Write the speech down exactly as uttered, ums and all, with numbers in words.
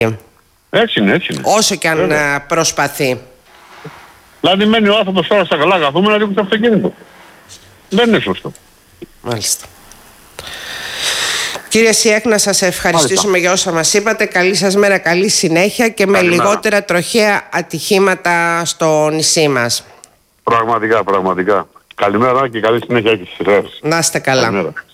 Έτσι είναι, έτσι είναι. Όσο και αν Βέβαια. προσπαθεί. Δηλαδή μένει ο άνθρωπος τώρα στα καλά καθούμενα να ρίχνει το αυτοκίνητο. Δεν είναι σωστό. Μάλιστα. Κύριε Σιέκ, να σας ευχαριστήσουμε Μάλιστα. για όσα μας είπατε. Καλή σας μέρα, καλή συνέχεια και με Καλημέρα. λιγότερα τροχαία ατυχήματα στο νησί μας. Πραγματικά, πραγματικά. Καλημέρα και καλή συνέχεια και στις εσάς. Να είστε καλά. Καλημέρα.